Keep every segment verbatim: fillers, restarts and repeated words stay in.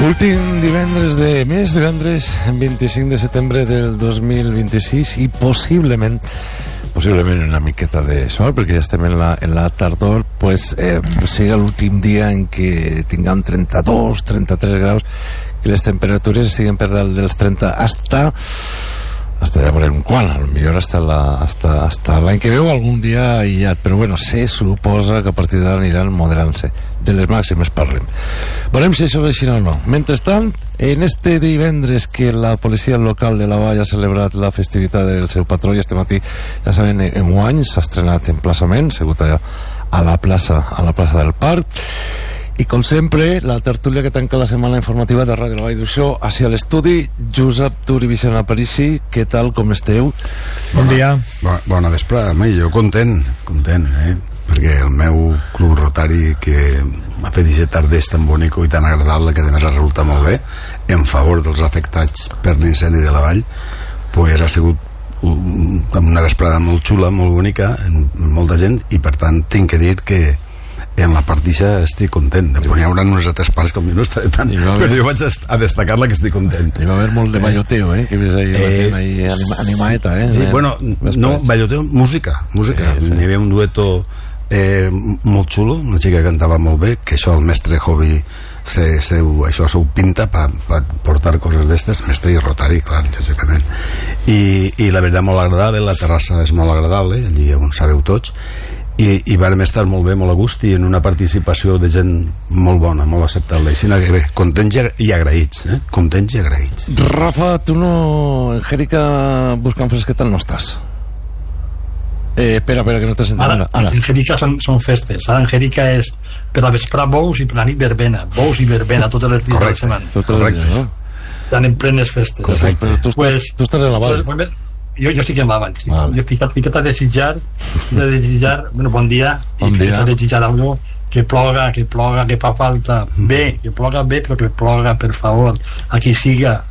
Últim divendres de mes, divendres vint-i-cinc de setembre del dos mil vint-i-sis, i possiblement possiblement una miqueta de sol, perquè ja estem en la, en la tardor, pues eh, sigui l'últim dia en què tinguem trenta-dos, trenta-tres graus, que les temperatures estiguen per dalt dels trenta hasta hasta ja veurem quan, potser hasta la, hasta, hasta l'any que veu algun dia aïllat, però bueno, se suposa que a partir d'ara aniran moderant-se. De les màximes parlem. Veurem si això és així o no. Mentrestant, en este divendres que la policia local de la Vall ha celebrat la festivitat del seu patró, i este matí, ja saben, en guany s'ha estrenat emplaçament, segut allà a la plaça, a la plaça del Parc. I com sempre, la tertúlia que tanca la setmana informativa de Ràdio La Vall d'Uixó, hacia l'estudi, Josep Tur i Vicent Aparici. Què tal, com esteu? Bon dia. Bona, bona vesprada, home, jo content, content, eh? Perquè el meu club rotari, que m'ha fet aquest tardès tan bonic i tan agradable, que a més ha resultat molt bé, en favor dels afectats per l'incendi de la Vall, pues ha sigut una vesprada molt xula, molt bonica, amb molta gent, i per tant tinc que dir que en la partida estic content. Després hi haurà unes altres parts que potser no estaré tant, però jo vaig a destacar-la que estic content. Hi va haver molt de balloteo, eh? Que ves ahí, eh, ahí anima, animaeta, eh? Sí, bueno, no, balloteo, música, música. Sí, sí. Hi havia un dueto eh, molt xulo, una xica que cantava molt bé, que això el mestre Jovi se, se, això s'ho pinta per pa portar coses d'estes, mestre i rotari, clar, lògicament. I, i la veritat molt agradable, la terrassa és molt agradable, allí on sabeu tots, i, i vàrem estar molt bé, molt a gust, i en una participació de gent molt bona, molt acceptable, així que bé, contents i agraïts, eh? Contents i agraïts. Rafa, tu no, en Jèrica buscant fresqueta no estàs? Eh, espera, espera, que no t'has sentit. Ara, ara. En Jèrica són, són festes. Ara en Jèrica és per la vesprà bous i per la nit verbena. Bous i verbena, totes les dies de la setmana. Correcte, no? Estan en plenes festes. Correcte, però tu estàs, pues, tu estàs en la Vall. Pues, jo, jo estic en la Vall, sí. Vale. Jo he ficat, ficat a desitjar, de desitjar, bueno, bon dia, bon i ficat a desitjar algo, que ploga, que ploga, que fa falta. Bé, que ploga bé, però que ploga, per favor, a qui siga.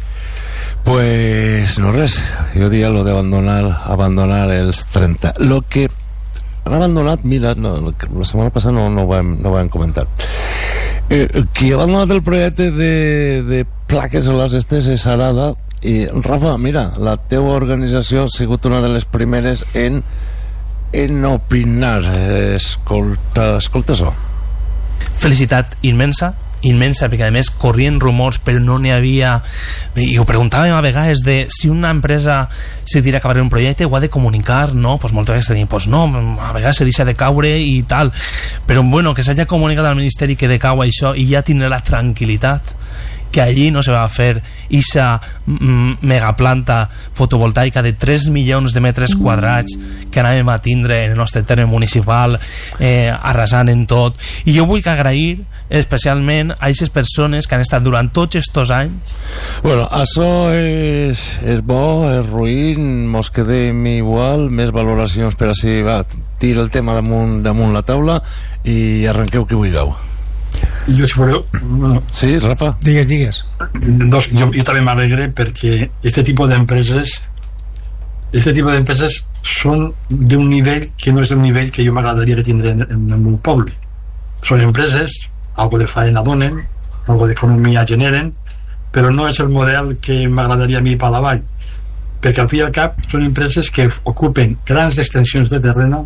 Pues no res, jo diria lo de abandonar, abandonar els trenta. Lo que han abandonat, mira, no, la setmana passada no, no, ho vam, no ho vam comentar. Eh, qui ha abandonat el projecte de, de plaques solars estes és Arada. I Rafa, mira, la teva organització ha sigut una de les primeres en en opinar. Escolta, escolta això. Felicitat immensa, immensa, perquè a més corrien rumors, però no n'hi havia, i ho preguntàvem a vegades de si una empresa se tira a acabar un projecte, ho ha de comunicar, no? Pues moltes vegades tenim, pues no, a vegades se deixa de caure i tal, però bueno, que s'hagi comunicat al Ministeri que decau això i ja tindrà la tranquil·litat que allí no se va a fer esa mm, megaplanta fotovoltaica de tres milions de metres quadrats que anàvem a tindre en el nostre terme municipal, eh, arrasant en tot. I jo vull agrair especialment a aquestes persones que han estat durant tots estos anys. Bueno, això és, és bo, és ruïn, mos quedem igual, més valoracions per així, va, tiro el tema damunt, damunt la taula i arrenqueu que vulgueu. Jo, si voleu, bueno, sí, Rafa? Digues, digues. Doncs, jo, jo també m'alegre perquè este tipus d'empreses este tipus d'empreses són d'un nivell que no és d'un nivell que jo m'agradaria que tindré en, en el meu poble. Són empreses, algo de faena donen, algo d'economia generen, però no és el model que m'agradaria a mi per la Vall, perquè al fi i al cap són empreses que ocupen grans extensions de terreno,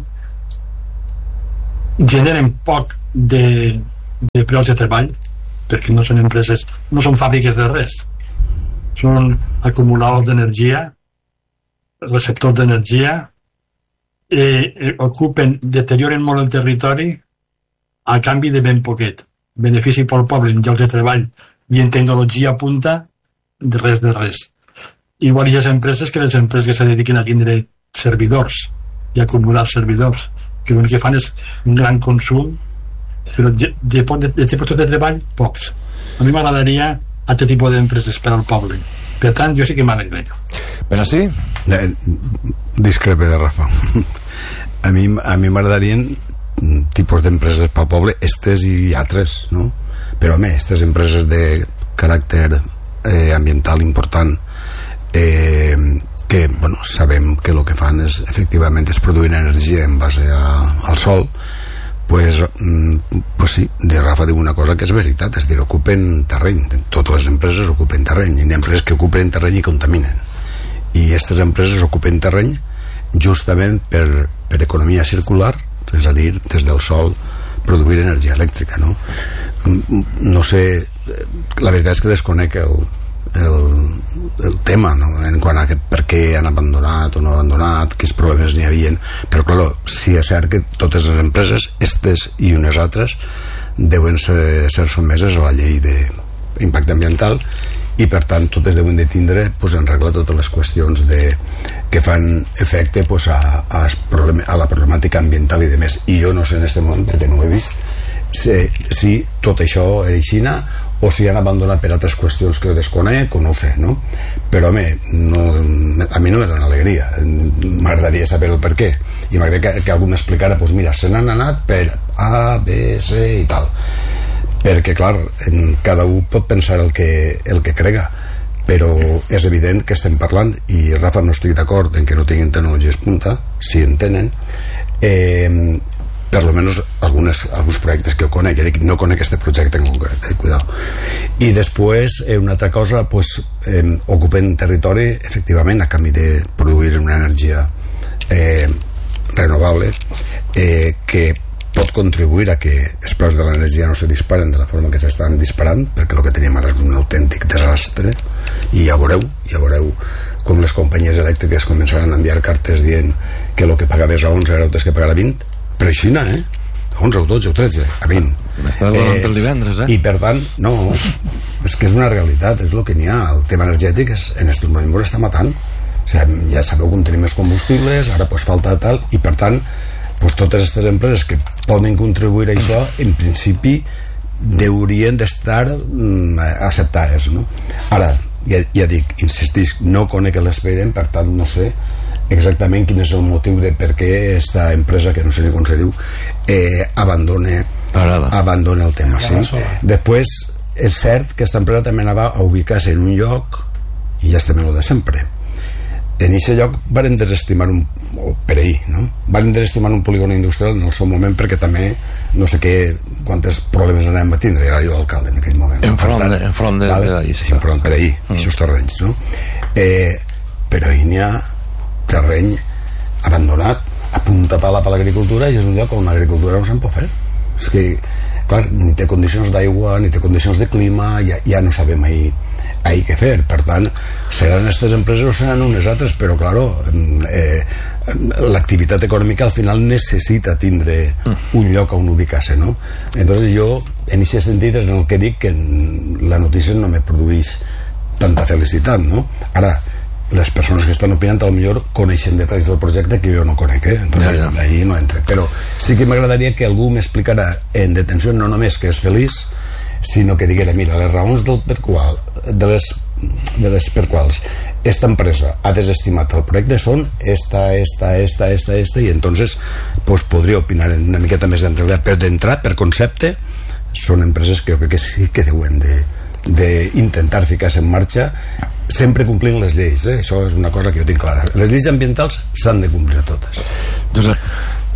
generen poc de de preus de treball, perquè no són empreses, no són fàbriques de res, són acumuladors d'energia, receptors d'energia, eh, eh, ocupen, deterioren molt el territori a canvi de ben poquet, benefici pel poble en llocs de treball i en tecnologia punta, de res de res. Igual hi ha empreses que les empreses que se dediquen a tindre servidors i acumular servidors, que l'únic que fan és un gran consum, però de, de, de, de tipus de treball pocs. A mi m'agradaria aquest tipus d'empreses per al poble, per tant jo sí que m'alegro. Per així? Eh, discrepe de Rafa. a mi a mi m'agradarien tipus d'empreses pel poble, estes i altres, no? Però home, estes empreses de caràcter eh, ambiental important, eh, que bueno, sabem que el que fan és efectivament és produir energia en base a, al sol, pues, pues sí, de Rafa diu una cosa que és veritat, és dir, ocupen terreny, totes les empreses ocupen terreny, i hi ha empreses que ocupen terreny i contaminen, i aquestes empreses ocupen terreny justament per, per economia circular, és a dir, des del sol produir energia elèctrica, no? No sé, la veritat és que desconec el, el, el tema, no? En quant a que, per què han abandonat o no abandonat, quins problemes n'hi havien, però clar, sí és cert que totes les empreses, estes i unes altres, deuen ser, ser sotmeses a la llei d'impacte ambiental, i per tant totes deuen de tindre pues, en regla totes les qüestions de, que fan efecte pues, a, a, a la problemàtica ambiental i demés. I jo no sé en aquest moment, perquè no ho he vist, si, si tot això era aixina o si han abandonat per altres qüestions que jo desconec o no ho sé, no? Però home, no, a mi no me dona alegria, m'agradaria saber el per què, i m'agradaria que, que algú m'explicara pues, mira, se n'han anat per A, B, C i tal, perquè clar, cada un pot pensar el que, el que crega, però és evident que estem parlant, i Rafa, no estic d'acord en que no tinguin tecnologies punta, si en tenen, eh, per almenys algunes, alguns projectes que jo conec, ja dic, no conec aquest projecte en concret, eh, cuidao. I després, eh, una altra cosa, pues, eh, ocupen territori, efectivament, a canvi de produir una energia eh, renovable, eh, que pot contribuir a que els preus de l'energia no se disparen de la forma que s'estan disparant, perquè el que tenim ara és un autèntic desastre, i ja veureu, ja veureu com les companyies elèctriques començaran a enviar cartes dient que el que pagaves a onze era el que pagar a vint, però així no, eh? A onze o dotze o tretze, a vint. M'estàs donant eh, el divendres, eh? I per tant, no, és que és una realitat, és el que n'hi ha. El tema energètic és, en estos moments està matant. O sigui, ja sabeu com tenim els combustibles, ara pues, falta tal, i per tant pues, totes aquestes empreses que poden contribuir a això, en principi deurien d'estar mm, acceptades, no? Ara, ja, ja dic, insistisc, no conec l'expedient, per tant no sé exactament quin és el motiu de per què aquesta empresa, que no sé ni com se diu, eh, abandone, abandone el tema, sí? Després és cert que aquesta empresa també anava a ubicar-se en un lloc, i ja estem en el de sempre. En aquest lloc varen desestimar un, o per ahir, no? Varen desestimar un polígon industrial en el seu moment perquè també no sé què, quantes problemes anàvem a tindre, era jo alcalde en aquell moment. En front de, en front de, vale? de d'ahir. Sí, en front, per ahir, mm. aquests terrenys, no? Eh, però ahir n'hi ha terreny abandonat a punta pala per l'agricultura, i és un lloc on l'agricultura no se'n pot fer. És que, clar, ni té condicions d'aigua, ni té condicions de clima, ja, ja no sabem ahir ahir què fer. Per tant, seran aquestes empreses o seran unes altres, però claro, eh, l'activitat econòmica al final necessita tindre un lloc on ubicar-se, no? Entonces jo, en aquest sentit, és en el que dic que la notícia no me produeix tanta felicitat, no? Ara, les persones que estan opinant potser coneixen detalls del projecte que jo no conec, eh? Entonces, ja, ja. Ahí no entre. Però sí que m'agradaria que algú m'explicara en detenció no només que és feliç, sinó que diguera, mira, les raons del per qual, de les, de les per quals esta empresa ha desestimat el projecte són esta, esta, esta, esta, esta, i entonces pues, podria opinar una miqueta més d'entrada, però d'entrar per concepte són empreses que jo crec que sí que deuen de, de intentar ficar-se en marxa sempre complint les lleis, eh? Això és una cosa que jo tinc clara. Les lleis ambientals s'han de complir totes. Josep,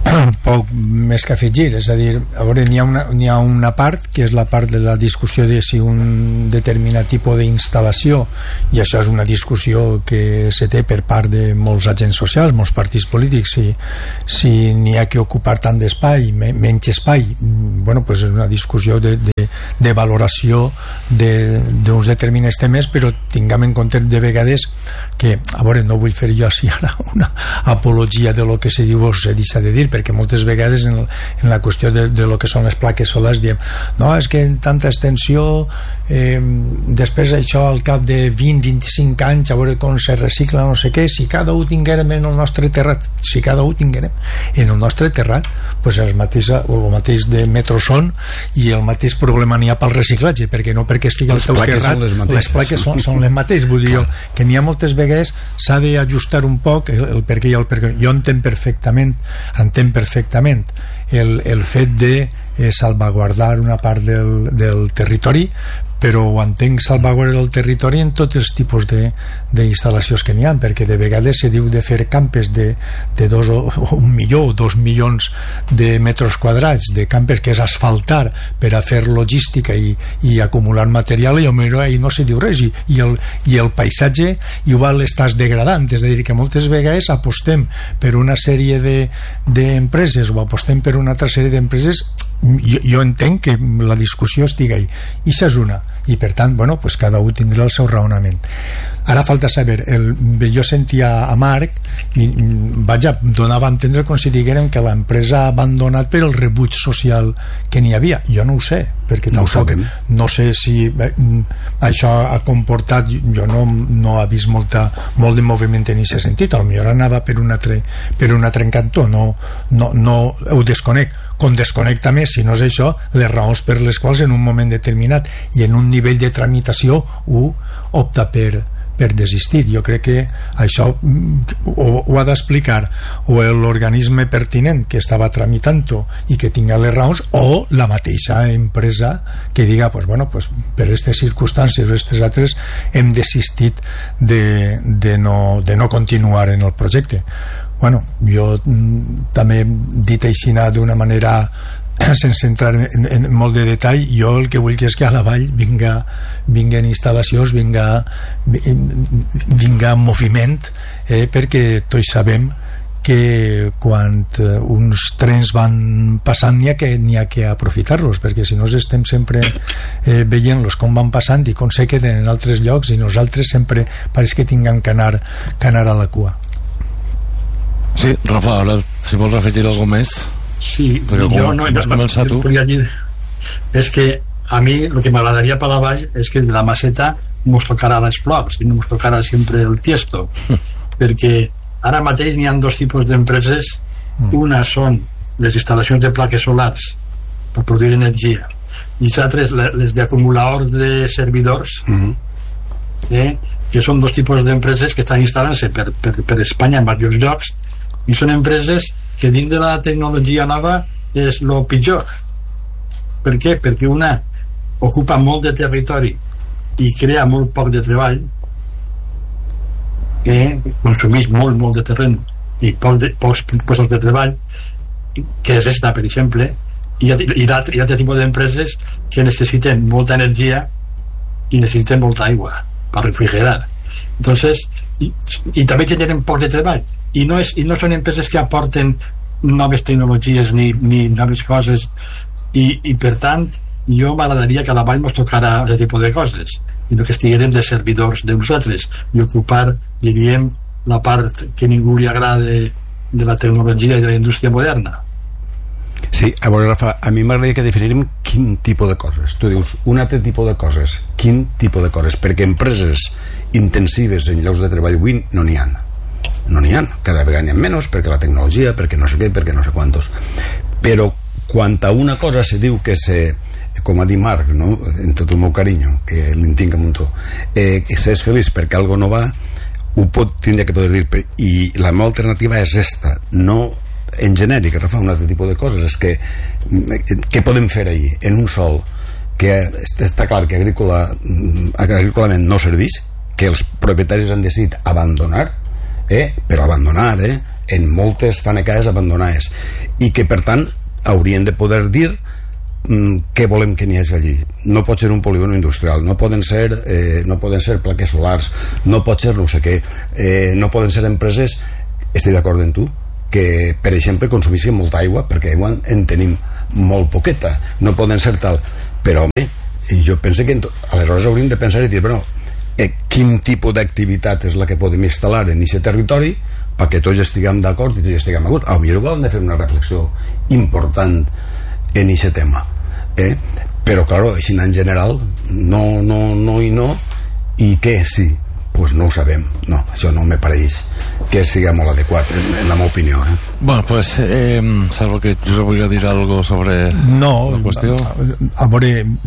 poc més que afegir, és a dir, a veure, n'hi ha, una, n'hi ha una part que és la part de la discussió de si un determinat tipus d'instal·lació, i això és una discussió que se té per part de molts agents socials, molts partits polítics, si, si n'hi ha que ocupar tant d'espai, me, menys espai, bueno, pues és una discussió de, de, de valoració d'uns determinats temes, però tinguem en compte de vegades que, a veure, no vull fer jo així ara una apologia de lo que se diu o se deixa de dir, perquè moltes vegades en, en la qüestió de, de lo que són les plaques solars diem, no, és que en tanta extensió eh, després això al cap de vint a vint-i-cinc anys a veure com se recicla no sé què, si cada un tinguérem en el nostre terrat, si cada un tinguérem en el nostre terrat, pues el mateix, el mateix de metro són, i el mateix problema n'hi ha pel reciclatge, perquè no perquè estigui al teu terrat, les, les plaques són, són les mateixes, vull dir jo, que n'hi ha moltes vegades s'ha d'ajustar un poc el, el perquè i el perquè. Jo entenc perfectament entenc perfectament el, el fet de eh, salvaguardar una part del, del territori, però ho entenc salvaguardar el territori en tots els tipus d'instal·lacions que n'hi ha, perquè de vegades se diu de fer campes de, de dos o un milió o dos milions de metres quadrats de campes que és asfaltar per a fer logística i, i acumular material, i potser ahir no se diu res, i, i, el, i el paisatge igual estàs degradant. És a dir, que moltes vegades apostem per una sèrie d'empreses de, o apostem per una altra sèrie d'empreses. Jo, jo entenc que la discussió estigui ahí, i això és una, i per tant, bueno, pues cada un tindrà el seu raonament. Ara falta saber, el, jo sentia a Marc i vaja, donava a entendre com si diguérem que l'empresa ha abandonat per el rebuig social que n'hi havia. Jo no ho sé, perquè no ho sabem. No sé si eh, això ha comportat, jo no, no he vist molta, molt de moviment en aquest sentit, potser anava per un altre, per un altre encantó, no, no, no ho desconec, com desconec també, si no és això, les raons per les quals en un moment determinat i en un nivell de tramitació ho opta per, per desistir. Jo crec que això ho, ho ha d'explicar o l'organisme pertinent que estava tramitant-ho i que tinga les raons, o la mateixa empresa que diga, pues, bueno, pues, per aquestes circumstàncies o aquestes altres hem desistit de, de, no, de no continuar en el projecte. Bueno, jo també, dit així d'una manera sense entrar en, en molt de detall, jo el que vull que és que a la vall vinga, vinga en instal·lacions, vinga, vinga en moviment, eh, perquè tots sabem que quan uns trens van passant n'hi ha que, n'hi ha que aprofitar-los, perquè si no estem sempre eh, veient-los com van passant i com se queden en altres llocs, i nosaltres sempre pareix que tinguem que anar, que anar a la cua. Sí, Rafa, ara, si vols afegir alguna més. Sí, perquè jo no, vas començar tu. És que a mi el que m'agradaria per la vall és que de la Maceta mos tocarà les flors i no mos tocarà sempre el tiesto, perquè ara mateix n'hi ha dos tipus d'empreses. Una són les instal·lacions de plaques solars per produir energia, i l'altra les d'acumuladors de servidors, mm-hmm. eh, que són dos tipus d'empreses que estan instal·lant-se per, per, per Espanya en diversos llocs, i són empreses que dins de la tecnologia nova és el pitjor. Per què? Perquè una ocupa molt de territori i crea molt poc de treball, que consumeix molt, molt de terreny i poc de, pocs llocs de treball, que és esta, per exemple, i hi ha altre tipus d'empreses que necessiten molta energia i necessiten molta aigua per refrigerar. Entonces, i, i també generen poc de treball, i no, és, i no són empreses que aporten noves tecnologies ni, ni noves coses, i, i per tant jo m'agradaria que a la vall ens tocara aquest tipus de coses, i no que estiguérem de servidors de nosaltres i ocupar, diríem, la part que ningú li agrada de, de la tecnologia i de la indústria moderna. Sí, a veure, Rafa, a mi m'agradaria que definirem quin tipus de coses. Tu dius, un altre tipus de coses. Quin tipus de coses? Perquè empreses intensives en llocs de treball avui no n'hi ha. No n'hi ha. Cada vegada n'hi ha menys, perquè la tecnologia, perquè no sé què, perquè no sé quantos. Però quan a una cosa se diu que se, com ha dit Marc, no? En tot el meu carinyo, que li'n tinc a muntó, eh, que s'és feliç perquè algo no va, ho pot, tindria que poder dir. I la meva alternativa és esta, no en genèric, Rafa, un altre tipus de coses. És que què podem fer ahir en un sol que està clar que agrícola, agrícolament no serveix, que els propietaris han decidit abandonar, eh? però abandonar, eh? en moltes fanecades abandonades, i que per tant haurien de poder dir mm, què volem que n'hi hagi allí. No pot ser un polígon industrial, no poden ser eh, no poden ser plaques solars, no pot ser no sé què, eh, no poden ser empreses, estic d'acord amb tu, que per exemple consumissin molta aigua, perquè aigua en tenim molt poqueta, no poden ser tal, però home, jo penso que aleshores hauríem de pensar i dir, bueno, eh, quin tipus d'activitat és la que podem instal·lar en aquest territori perquè tots estiguem d'acord i tots estiguem a gust. A millor hem de fer una reflexió important en aquest tema, eh? Però clar, així en general no, no, no i no, i què sí? Pues no ho sabem, no, això no me pareix que sigui molt adequat en, en la meva opinió, eh? Bueno, pues eh, salvo que jo volia dir algo sobre no, la qüestió. a, a veure,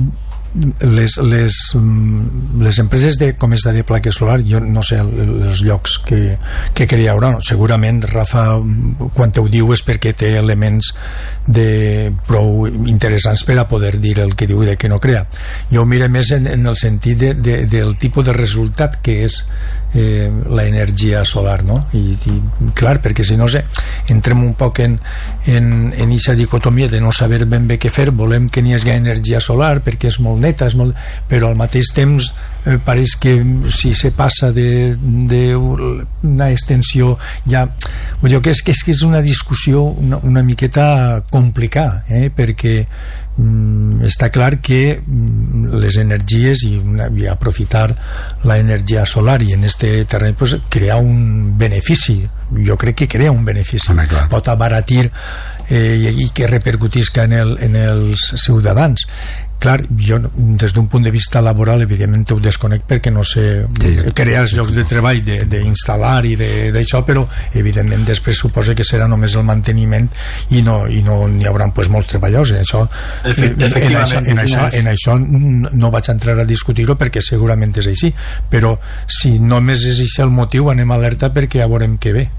les, les, les empreses de, com és de plaques solar, jo no sé els llocs que, que crearan, segurament Rafa quan ho diu és perquè té elements de prou interessants per a poder dir el que diu de que no crea. Jo ho miro més en, en el sentit de, de, del tipus de resultat que és eh, la energia solar, no? I, i clar, perquè si no sé, entrem un poc en en aquesta dicotomia de no saber ben bé què fer, volem que n'hi hagi energia solar perquè és molt neta, és molt... però al mateix temps eh, pareix que si se passa de, de una extensió ja... Jo que és, que és, que és una discussió una, una miqueta complicada, eh? Perquè mm, està clar que mm, les energies i, una, i aprofitar la energia solar i en este terreny pues, crear un benefici, jo crec que crea un benefici. Home, pot abaratir eh, i, i que repercutisca en, el, en els ciutadans. Clar, jo des d'un punt de vista laboral evidentment ho desconec perquè no sé sí, crear els llocs de treball d'instal·lar i d'això, però evidentment després suposa que serà només el manteniment i no i no n'hi haurà pues, molts treballadors en això, Efe, en, això, en, això, en això no vaig entrar a discutir-ho perquè segurament és així, però si només és així el motiu anem alerta perquè ja veurem què ve.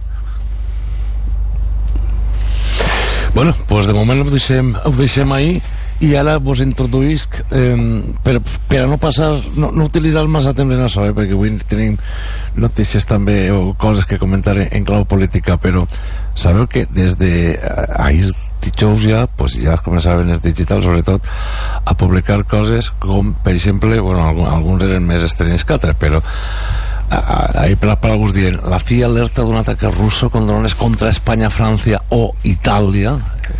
Bueno, pues de moment ho deixem, ho deixem ahí i ara vos introduïsc eh, per, per a no passar no, no utilitzar massa temps en això eh, perquè avui tenim notícies també o coses que comentar en, en clau política, però sabeu que des de ahir dijous ja, pues ja començaven els digitals sobretot a publicar coses com per exemple, bueno, alguns eren més estrenyes que altres, però ahí per, per alguns dient la C I A alerta d'un ataque ruso con drones contra España, Francia o Italia.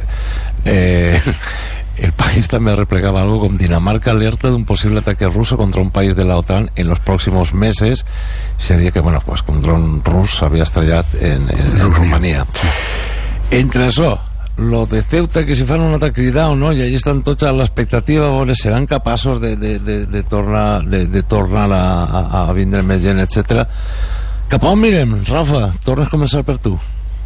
eh El país también replegaba algo como Dinamarca alerta de un posible ataque ruso contra un país de la OTAN en los próximos meses. Se decía que, bueno, pues que un dron ruso había estrellado en, en, en Rumanía. Entre eso, lo de Ceuta, que si fan un ataque o no, y allí están tots a l'expectativa, bueno, seran capaços de, de, de, de tornar, de, de tornar a, a, a vindre més gent, etcètera. Cap on mirem, Rafa? Tornes a començar per tu.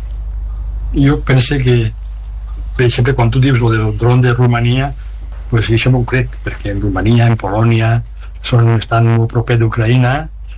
Jo pense que per exemple, quan tu dius el del dron de Romania, pues això m'ho crec, perquè en Romania, en Polònia, són, estan molt proper d'Ucraïna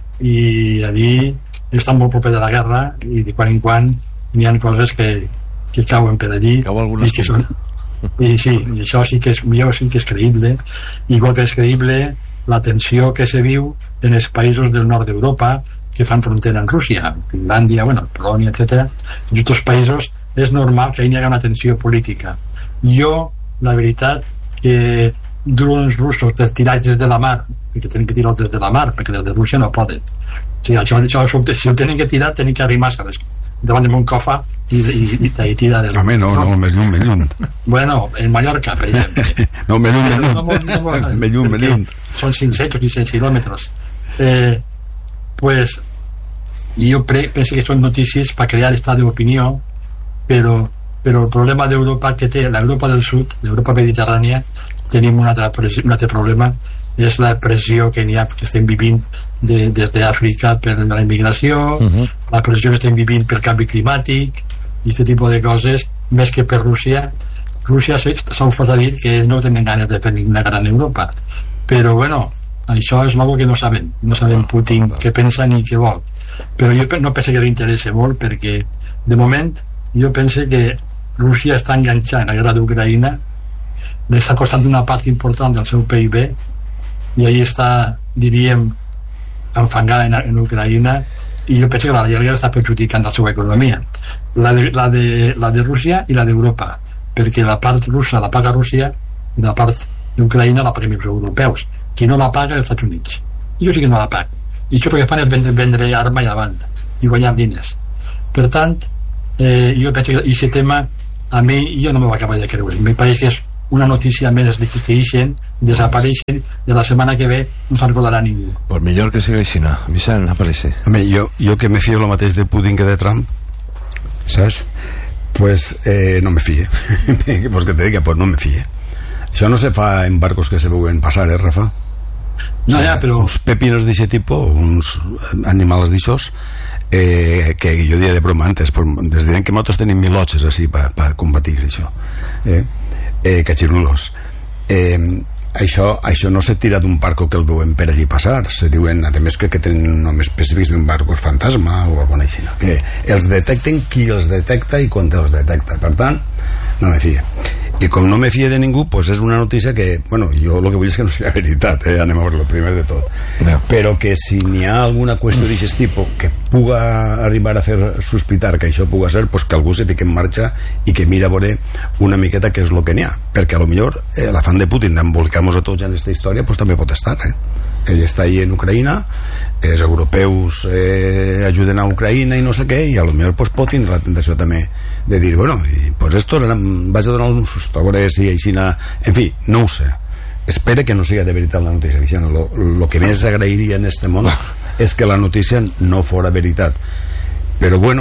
i allí estan molt proper de la guerra i de quan en quan hi ha coses que, que cauen per allí i que són... I sí, i això sí que és millor, sí que és creïble, igual que és creïble la tensió que se viu en els països del nord d'Europa que fan frontera amb Rússia, Finlàndia, bueno, Polònia, etcètera. En aquests països és normal que hi hagi una tensió política. Jo, la veritat, que drons russos tirats des de la mar, perquè tenen que tirar des de la mar, perquè des de Rússia no poden. O sigui, això, això, si ho tenen que tirar, tenen que arrimar-se davant de Moncofa i, i, i, i tirar des de... Home, no, no, més lluny, més lluny. Bueno, en Mallorca, per exemple. No, més lluny, més lluny. Més lluny, més lluny. Són cinc-cents o quinze quilòmetres. Eh, pues, jo pre, penso que són notícies per crear estat d'opinió, però, però el problema d'Europa que té l'Europa del Sud, l'Europa mediterrània, tenim un altre, un altre problema, és la pressió que n'hi ha, que estem vivint de, des d'Àfrica per la immigració, uh-huh. la pressió que estem vivint pel canvi climàtic i aquest tipus de coses, més que per Rússia. Rússia s'ha ofert a dir que no tenen ganes de fer una gran Europa, però bueno, això és una cosa que no sabem, no sabem Putin què pensa ni què vol, però jo no penso que li interessa molt, perquè de moment jo penso que Rússia està enganxant la guerra d'Ucraïna, li està costant una part important del seu P I B i ahí està, diríem, enfangada en, en Ucraïna, i jo penso que la guerra està perjudicant la seva economia, la de, la de, la de Rússia i la d'Europa, perquè la part russa la paga Rússia i la part d'Ucraïna la paguen els europeus. Qui no la paga els Estats Units. Jo sí que no la pago. I això que fan és vendre, vendre arma i avant i guanyar diners. Per tant, eh, jo penso que aquest tema a mi jo no m'ho acabo de creure. Me pareix que és una notícia més de que ixen, desapareixen, i la setmana que ve no se'n recordarà ningú. Pues millor que siga així, Vicent, apareixer. Home, jo, jo que me fio el mateix de Putin que de Trump, saps? Pues eh, no me fie. Pues que te diga, pues no me fie. Això no se fa en barcos que se veuen passar, eh, Rafa? No, o sea, ja, però... uns pepinos d'aquest tipus, uns animals d'aixòs, eh, que jo diria de broma antes, pues, des diran que nosaltres tenim milotxes així per pa combatir això, eh? Eh, cachirulos. Eh, això, això no se tira d'un barco que el veuen per allí passar, se diuen, a més crec que tenen noms específics d'un barco fantasma o alguna així, que els detecten qui els detecta i quan els detecta, per tant no me fie. I com no me fie de ningú, pues és una notícia que, bueno, jo el que vull és que no sigui veritat, eh? Anem a veure-lo primer de tot. No. Però que si n'hi ha alguna qüestió d'aquest tipus que puga arribar a fer sospitar que això puga ser, pues que algú se fique en marxa i que mira a veure una miqueta què és el que n'hi ha. Perquè a lo millor eh, l'afant de Putin d'embolicar-nos a tots en aquesta història pues també pot estar, eh? Ell està ahí en Ucraïna, els europeus eh, ajuden a Ucraïna i no sé què, i a lo millor pues, pot tindre la tentació també de dir, bueno, i, pues esto vaig a donar un susto, a veure si aixina... En fi, no ho sé. Espero que no sigui de veritat la notícia, Vicent. Lo, lo que més agrairia en este món és que la notícia no fora veritat. Però bueno...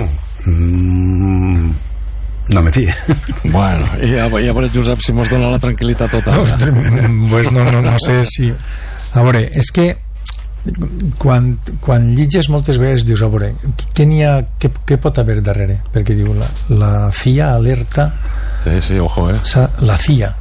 Mmm, no me fie. Bueno, ja, ja veuré, Josep, si mos dona la tranquil·litat total. No, pues no, no, no sé si... A veure, és que quan, quan llitges moltes vegades dius, a veure, què, n'hi ha, què, què pot haver darrere? Perquè diu, la, la C I A alerta... Sí, sí, ojo, eh? La C I A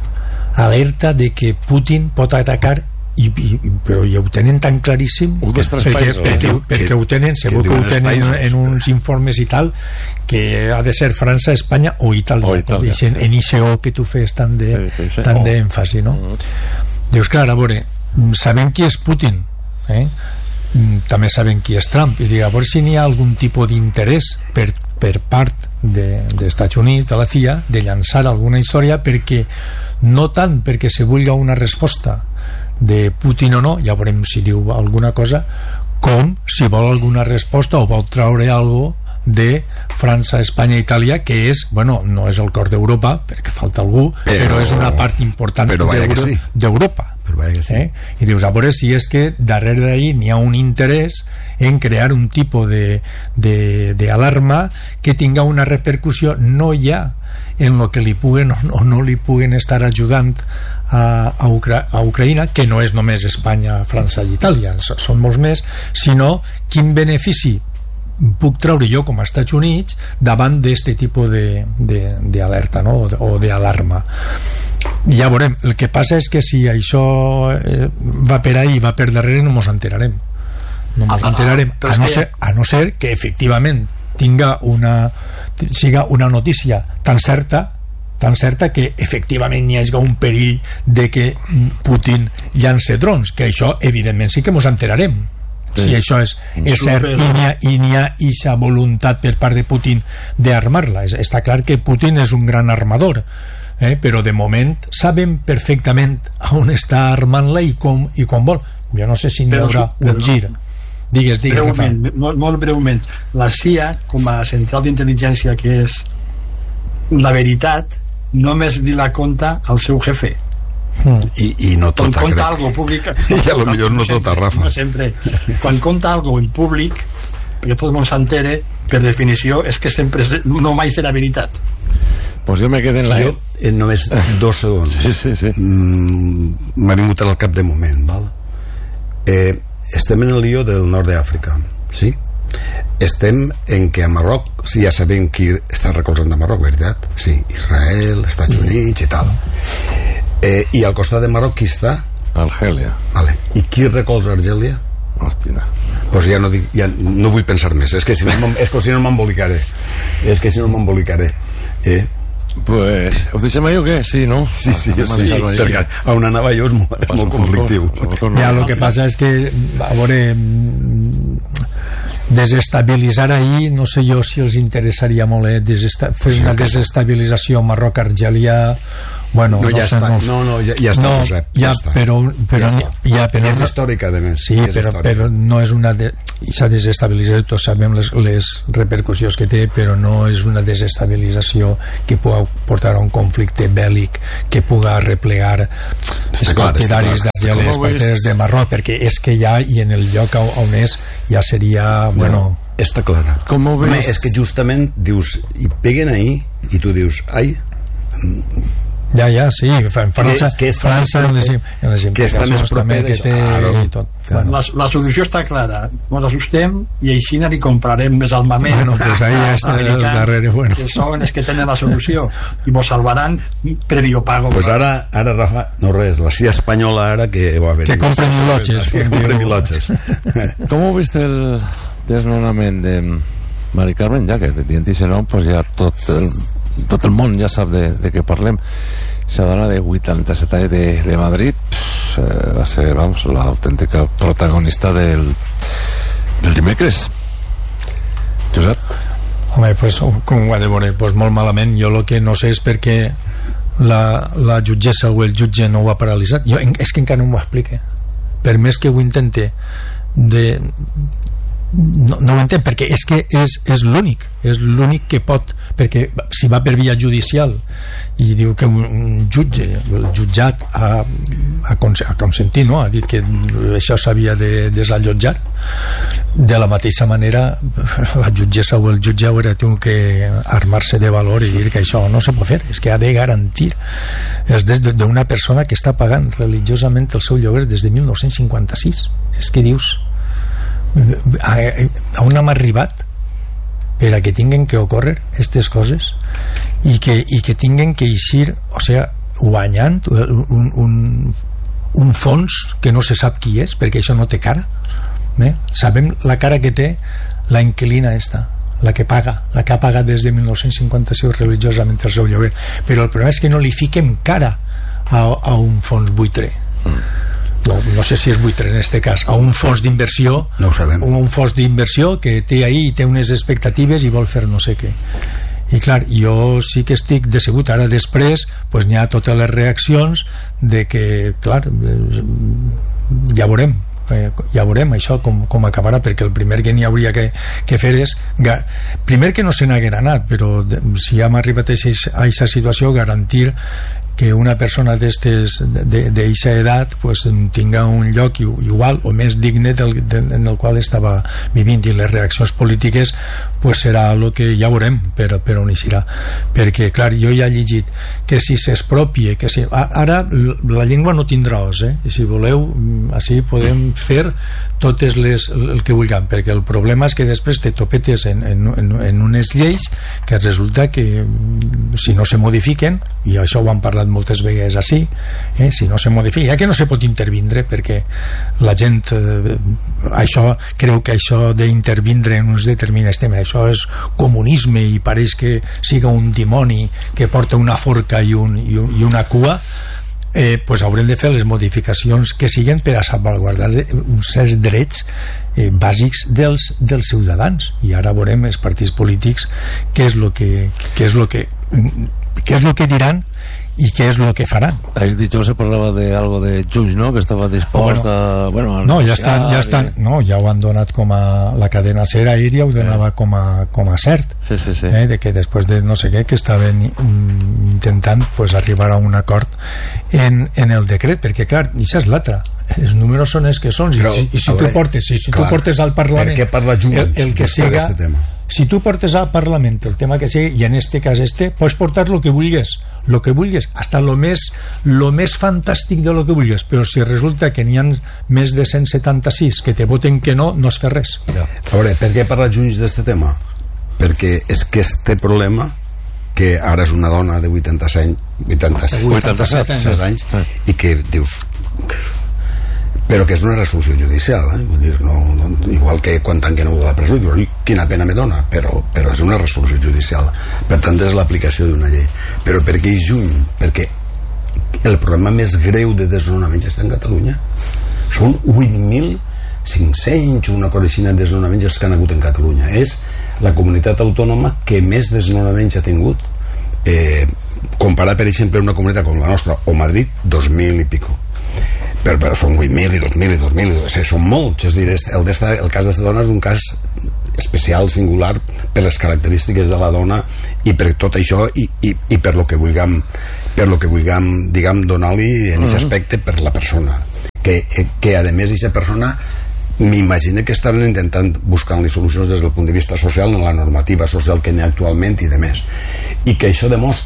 alerta de que Putin pot atacar i, i, però ja ho tenen tan claríssim un dels tres perquè, països, perquè, eh? perquè ho tenen, segur que, que ho tenen països, en uns informes i tal, que ha de ser França, Espanya o Itàlia, o Itàlia sí. En I C O que tu fes tant de, sí, sí, sí. tant oh. d'èmfasi, no? Mm. Dius, clar, a veure, sabem qui és Putin, eh? També sabem qui és Trump, i dic, a veure si n'hi ha algun tipus d'interès per, per part de, dels Estats Units, de la C I A, de llançar alguna història, perquè no tant perquè se vulgui una resposta de Putin o no, ja veurem si diu alguna cosa, com si vol alguna resposta o vol traure alguna cosa de França, Espanya i Itàlia, que és, bueno, no és el cor d'Europa perquè falta algú, però, però és una part important d'Europa, sí. eh? I dius, a veure si és que darrere d'ahir n'hi ha un interès en crear un tipus d'alarma que tinga una repercussió no ja en el que li puguen o no, no li puguen estar ajudant a, a, Ucra a Ucraïna, que no és només Espanya, França i Itàlia, són molts més, sinó quin benefici puc treure jo com a Estats Units davant d'aquest tipus d'alerta, no? O d'alarma. Ja veurem. El que passa és que si això eh, va per ahí, va per darrere, no mos enterarem. No mos ah, enterarem. Ah, a, no ser, a no ser que efectivament tinga una siga una notícia tan certa tan certa que efectivament hi hagi un perill de que Putin lance drons, que això evidentment sí que mos enterarem. Si això és, és cert i n'hi ha aquesta voluntat per part de Putin d'armar-la. Està clar que Putin és un gran armador, eh? Però de moment sabem perfectament on està armant-la i com, i com vol. Jo no sé si n'hi haurà un gir. Digues, digues. Breument, molt, molt breument. La C I A, com a central d'intel·ligència que és, la veritat només li la conta al seu jefe. I, i no tota, quan conta algo públic i a lo millor no tota, Rafa, no sempre. Quan conta algo en públic perquè tot el món s'entere, per definició és que sempre és, no mai serà veritat. Pues jo me quedé en la jo, en només dos segons sí, sí, sí. Mm, m'ha vingut al cap de moment, val? Eh, estem en el lío del nord d'Àfrica, sí? Estem en que a Marroc sí, ja sabem qui està recolzant a Marroc, veritat? Sí, Israel, Estats Units i tal. Eh, i al costat de Marroc qui està? Argèlia. Vale. I qui recolza Argèlia? Hòstia. Pues ja no, dic, ja no vull pensar més, és que si no, és que si no m'embolicaré és que si no m'embolicaré eh? Pues, us deixem allò que sí, no? Sí, sí, ah, sí, perquè a on anava jo és molt, és molt conflictiu. Ja, el que passa és que a veure, desestabilitzar ahir, no sé jo si els interessaria molt, eh? Desesta fer una desestabilització Marroc-Argèlia. Bueno, no, no, ja sé, està, no, no, no, ja, ja està, no, Josep, ja, ja està. Però, però, ja no, ja, però és històrica, a més. Sí, però, però no és una... De, s'ha desestabilitzat, tots sabem les, les repercussions que té, però no és una desestabilització que pugui portar a un conflicte bèl·lic, que pugui replegar els partidaris d'Argèlia, les partides de Marroc, perquè és que ja, i en el lloc on és, ja seria, bueno... No, està clara. Com ho veus? És que justament dius, i peguen ahí, i tu dius, ai... Ja, ja, sí, en França, que, que França en les, en les que està més proper que té claro, i tot. Bueno. La, la solució està clara, ens assustem i així li comprarem més armament. Bueno, pues ahí està el darrere, bueno. Que són els que tenen la solució i mos salvaran previo pago. Pues ara, ara Rafa, no res, la C I A espanyola ara que va haver que compren milotges, que compren milotges. ¿Cómo viste el desnonament de Mari Carmen? Ja que dient això no, pues ja tot el, tot el món ja sap de, de què parlem. Esa dona de vuitanta-set anys de, de Madrid pues, eh, va ser, vamos, l'autèntica protagonista del, del dimecres. Josep? Home, pues, com ho ha de veure? Pues molt malament. Jo el que no sé és per què la, la jutgessa o el jutge no ho ha paralitzat. Jo, és que encara no m'ho explica. Per més que ho intente de... No, no ho entenc, perquè és que és, és l'únic és l'únic que pot, perquè si va per via judicial i diu que un jutge, el jutjat ha, ha, cons ha consentit, no? Ha dit que això s'havia de desallotjar, de la mateixa manera la jutgessa o el jutge haurà tingut que armar-se de valor i dir que això no se pot fer, és que ha de garantir és d'una persona que està pagant religiosament el seu lloguer des de mil nou-cents cinquanta-sis. És que dius a, a on hem arribat per a que tinguen que ocórrer aquestes coses i que, i que tinguen que eixir, o sigui, guanyant un, un, un fons que no se sap qui és, perquè això no té cara, eh? Sabem la cara que té la inquilina esta, la que paga, la que ha pagat des de mil nou-cents cinquanta-sis religiosament el seu lloguer, però el problema és que no li fiquem cara a, a un fons buitre. mm. No, no sé si és buitre en este cas, a un fons d'inversió, no ho sabem, un, un fons d'inversió que té ahí i té unes expectatives i vol fer no sé què. I clar, jo sí que estic decebut. Ara després pues, n'hi ha totes les reaccions de que, clar, ja veurem eh, ja veurem això com, com acabarà, perquè el primer que n'hi hauria que, que fer és primer que no se n'haguera anat, però de, si hem arribat a aquesta situació, garantir que una persona d'eixa edat pues, tinga un lloc igual o més digne del, del, en el qual estava vivint, i les reaccions polítiques pues, serà el que ja veurem per, per on hi serà, perquè clar, jo ja he llegit que si s'expropie que si, ara la llengua no tindrà os, eh? I si voleu així podem fer totes les, el que vulguem, perquè el problema és que després te topetes en, en, en, en unes lleis que resulta que si no se modifiquen, i això ho han parlat moltes vegades així, eh? Si no se modifica, ja que no se pot intervindre, perquè la gent eh, això, creu que això d'intervindre en uns determinats temes, això és comunisme i pareix que siga un dimoni que porta una forca i, un, i, un, i una cua. Eh, pues haurem de fer les modificacions que siguen per a salvaguardar uns certs drets eh, bàsics dels, dels ciutadans, i ara veurem els partits polítics què és el que, què és lo que, què és lo que diran i què és el que faran. Ahí dicho se parlava de algo de Junts, ¿no? Que estava dispost oh, bueno, a... Bueno, no, ja estan, ja estan, no, ja ho han donat com a... La cadena Ser aèria ho donava com a, com a cert. Sí, sí, sí. Eh, de que després de no sé què, que estaven intentant pues, arribar a un acord en, en el decret, perquè clar, això és l'altra. Els números són els que són, i, Però, i, i si, tu portes, si, si clar, tu portes al Parlament... Per què parla Junts el, el que siga, tema? Si tu portes al Parlament el tema que sigui, i en este cas este, pots portar lo que vulguis, lo que vulguis, hasta lo més, lo més fantàstic de lo que vulguis, però si resulta que n'hi ha més de cent setanta-sis que te voten que no, no es fa res. Ja. A veure, per què parla Junts d'este tema? Perquè és que este problema, que ara és una dona de vuitanta-set anys, i que dius... però que és una resolució judicial, eh? Vull dir, no, no, igual que quan tanquen algú de la presó, dius, quina pena me dona, però, però és una resolució judicial, per tant és l'aplicació d'una llei. Però per què és juny? Perquè el problema més greu de desnonaments està en Catalunya. Són vuit mil cinc-cents o una cosa així de desnonaments els que han hagut en Catalunya. És la comunitat autònoma que més desnonaments ha tingut, eh, comparat per exemple una comunitat com la nostra o Madrid, dos mil i pico. Però, però són vuit mil i dos mil i dos mil, són molts. És dir, el, el cas d'esta dona és un cas especial, singular, per les característiques de la dona i per tot això i, i, i per lo que vulguem, per lo que vulguem, diguem, donar-li en aquest aspecte per la persona. Que, que a més, aquesta persona m'imagino que estaven intentant buscar-li solucions des del punt de vista social, en la normativa social que n'hi ha actualment i de més. I que això demostra